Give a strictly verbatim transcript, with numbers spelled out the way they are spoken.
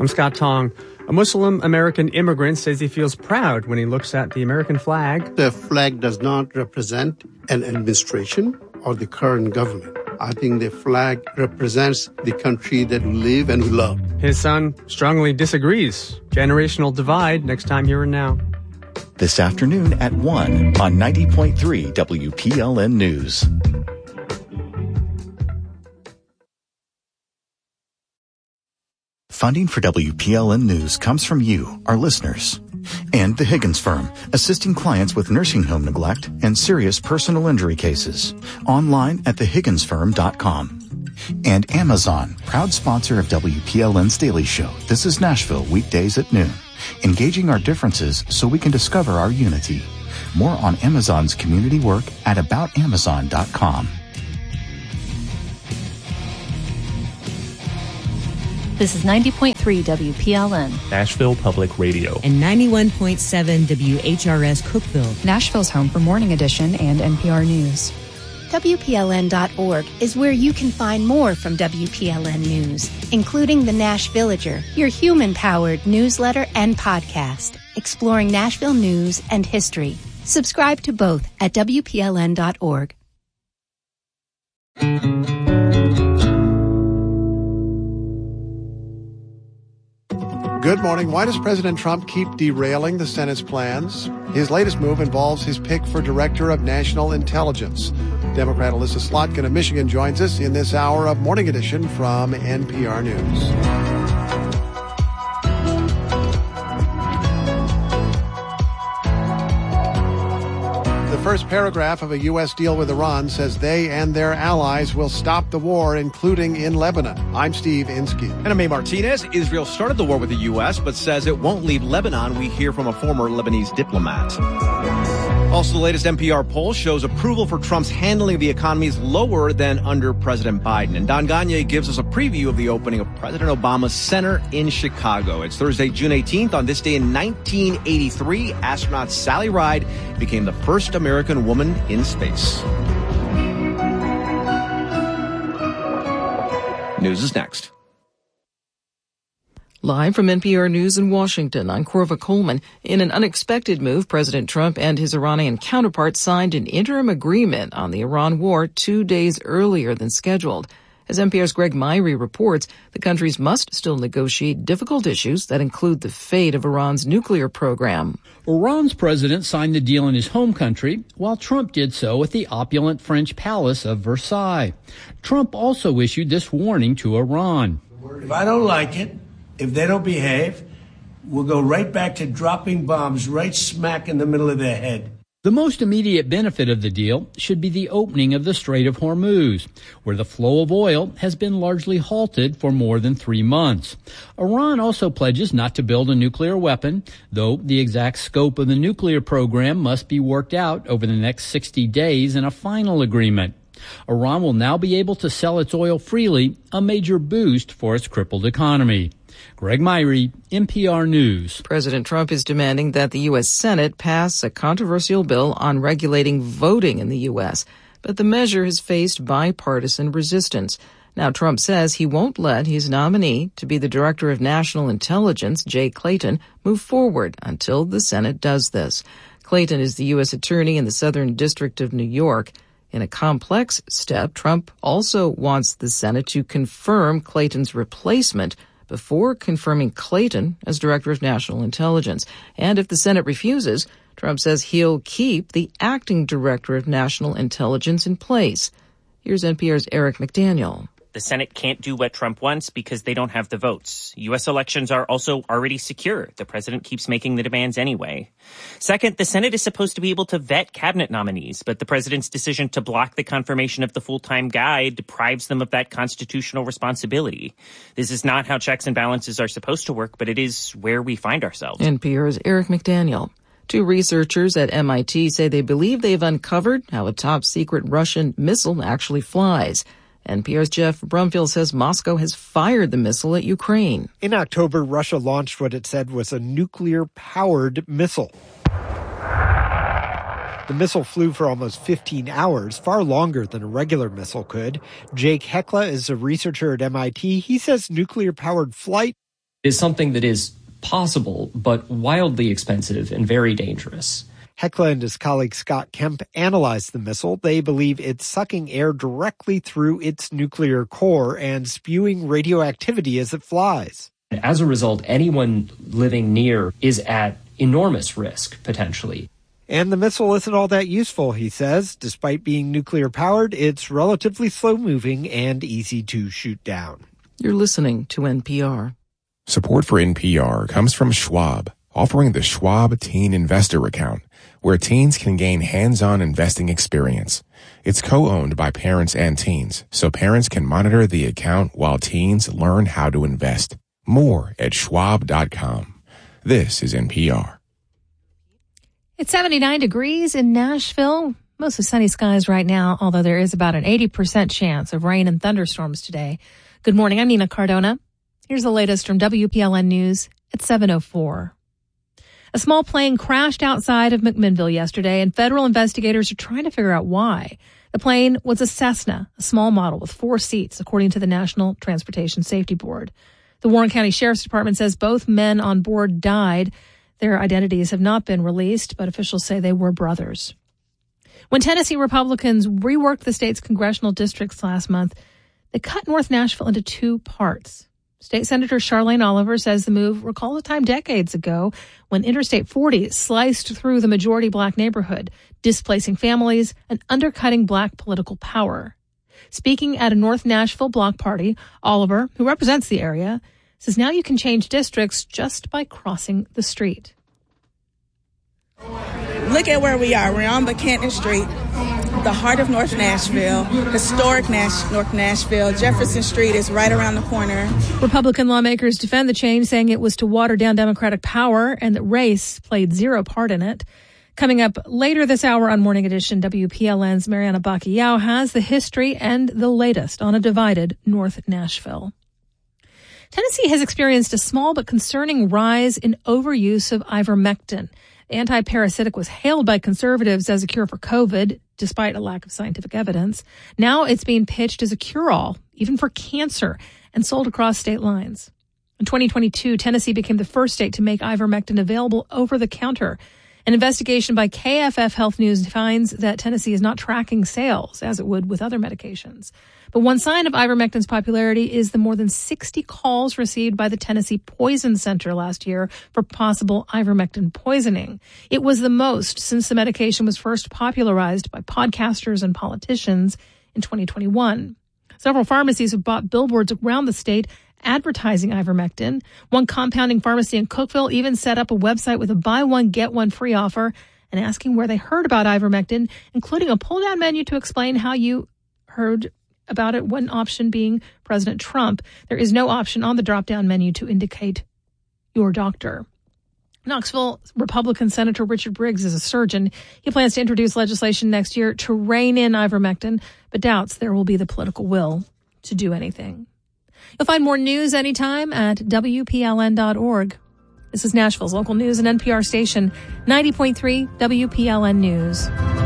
I'm Scott Tong. A Muslim American immigrant says he feels proud when he looks at the American flag. The flag does not represent an administration or the current government. I think the flag represents the country that we live and we love. His son strongly disagrees. Generational divide next time Here and Now. This afternoon at one on ninety point three W P L N News. Funding for W P L N News comes from you, our listeners, and the Higgins Firm, assisting clients with nursing home neglect and serious personal injury cases. Online at the higgins firm dot com. And Amazon, proud sponsor of W P L N's Daily Show. This is Nashville, weekdays at noon. Engaging our differences so we can discover our unity. More on Amazon's community work at about amazon dot com. This is ninety point three W P L N, Nashville Public Radio, and ninety-one point seven W H R S Cookeville, Nashville's home for Morning Edition and N P R News. W P L N dot org is where you can find more from W P L N News, including the Nash Villager, your human-powered newsletter and podcast, exploring Nashville news and history. Subscribe to both at W P L N dot org. Good morning. Why does President Trump keep derailing the Senate's plans? His latest move involves his pick for Director of National Intelligence. Democrat Alyssa Slotkin of Michigan joins us in this hour of Morning Edition from N P R News. The first paragraph of a U S deal with Iran says they and their allies will stop the war, including in Lebanon. I'm Steve Inskeep. And I'm May Martinez. Israel started the war with the U S, but says it won't leave Lebanon. We hear from a former Lebanese diplomat. Also, the latest N P R poll shows approval for Trump's handling of the economy is lower than under President Biden. And Don Gagne gives us a preview of the opening of President Obama's Center in Chicago. It's Thursday, June eighteenth. On this day in nineteen eighty-three, astronaut Sally Ride became the first American woman in space. News is next. Live from N P R News in Washington, I'm Corva Coleman. In an unexpected move, President Trump and his Iranian counterpart signed an interim agreement on the Iran war two days earlier than scheduled. As N P R's Greg Myrie reports, the countries must still negotiate difficult issues that include the fate of Iran's nuclear program. Iran's president signed the deal in his home country, while Trump did so at the opulent French palace of Versailles. Trump also issued this warning to Iran. If I don't like it, if they don't behave, we'll go right back to dropping bombs right smack in the middle of their head. The most immediate benefit of the deal should be the opening of the Strait of Hormuz, where the flow of oil has been largely halted for more than three months. Iran also pledges not to build a nuclear weapon, though the exact scope of the nuclear program must be worked out over the next sixty days in a final agreement. Iran will now be able to sell its oil freely, a major boost for its crippled economy. Greg Myrie, N P R News. President Trump is demanding that the U S. Senate pass a controversial bill on regulating voting in the U S, but the measure has faced bipartisan resistance. Now, Trump says he won't let his nominee to be the Director of National Intelligence, Jay Clayton, move forward until the Senate does this. Clayton is the U S. Attorney in the Southern District of New York. In a complex step, Trump also wants the Senate to confirm Clayton's replacement before confirming Clayton as Director of National Intelligence. And if the Senate refuses, Trump says he'll keep the acting Director of National Intelligence in place. Here's N P R's Eric McDaniel. The Senate can't do what Trump wants because they don't have the votes. U S elections are also already secure. The president keeps making the demands anyway. Second, the Senate is supposed to be able to vet cabinet nominees, but the president's decision to block the confirmation of the full-time guy deprives them of that constitutional responsibility. This is not how checks and balances are supposed to work, but it is where we find ourselves. N P R's Eric McDaniel. Two researchers at M I T say they believe they've uncovered how a top-secret Russian missile actually flies. N P R's Jeff Brumfield says Moscow has fired the missile at Ukraine. In October, Russia launched what it said was a nuclear-powered missile. The missile flew for almost fifteen hours, far longer than a regular missile could. Jake Hekla is a researcher at M I T. He says nuclear-powered flight is something that is possible, but wildly expensive and very dangerous. Heckler and his colleague Scott Kemp analyzed the missile. They believe it's sucking air directly through its nuclear core and spewing radioactivity as it flies. As a result, anyone living near is at enormous risk, potentially. And the missile isn't all that useful, he says. Despite being nuclear-powered, it's relatively slow-moving and easy to shoot down. You're listening to N P R. Support for N P R comes from Schwab, offering the Schwab Teen Investor Account, where teens can gain hands-on investing experience. It's co-owned by parents and teens, so parents can monitor the account while teens learn how to invest. More at schwab dot com. This is N P R. It's seventy-nine degrees in Nashville. Mostly sunny skies right now, although there is about an eighty percent chance of rain and thunderstorms today. Good morning, I'm Nina Cardona. Here's the latest from W P L N News at seven oh four. A small plane crashed outside of McMinnville yesterday, and federal investigators are trying to figure out why. The plane was a Cessna, a small model with four seats, according to the National Transportation Safety Board. The Warren County Sheriff's Department says both men on board died. Their identities have not been released, but officials say they were brothers. When Tennessee Republicans reworked the state's congressional districts last month, they cut North Nashville into two parts. State Senator Charlene Oliver says the move recalls a time decades ago when Interstate forty sliced through the majority black neighborhood, displacing families and undercutting black political power. Speaking at a North Nashville block party, Oliver, who represents the area, says now you can change districts just by crossing the street. Look at where we are. We're on Buchanan Street, the heart of North Nashville, historic Nash- North Nashville. Jefferson Street is right around the corner. Republican lawmakers defend the change, saying it was to water down Democratic power and that race played zero part in it. Coming up later this hour on Morning Edition, W P L N's Mariana Bacchiao has the history and the latest on a divided North Nashville. Tennessee has experienced a small but concerning rise in overuse of ivermectin. The antiparasitic was hailed by conservatives as a cure for COVID, despite a lack of scientific evidence. Now it's being pitched as a cure-all, even for cancer, and sold across state lines. In twenty twenty-two, Tennessee became the first state to make ivermectin available over the counter. An investigation by K F F Health News finds that Tennessee is not tracking sales as it would with other medications. But one sign of ivermectin's popularity is the more than sixty calls received by the Tennessee Poison Center last year for possible ivermectin poisoning. It was the most since the medication was first popularized by podcasters and politicians in twenty twenty-one. Several pharmacies have bought billboards around the state advertising ivermectin. One compounding pharmacy in Cookeville even set up a website with a buy one, get one free offer and asking where they heard about ivermectin, including a pull-down menu to explain how you heard about it, one option being President Trump. There is no option on the drop-down menu to indicate your doctor. Knoxville Republican Senator Richard Briggs is a surgeon. He plans to introduce legislation next year to rein in ivermectin, but doubts there will be the political will to do anything. You'll find more news anytime at W P L N dot org. This is Nashville's local news and N P R station, ninety point three W P L N News.